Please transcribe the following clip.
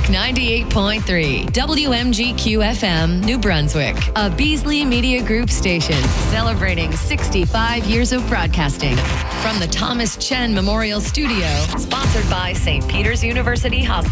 98.3, WMGQ FM, New Brunswick, a Beasley Media Group station celebrating 65 years of broadcasting. From the Thomas Chen Memorial Studio, sponsored by St. Peter's University Hospital.